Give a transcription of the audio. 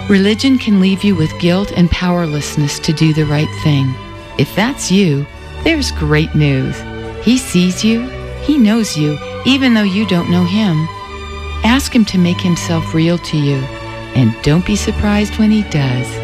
Religion can leave you with guilt and powerlessness to do the right thing. If that's you, there's great news. He sees you. He knows you, even though you don't know him. Ask him to make himself real to you, and don't be surprised when he does.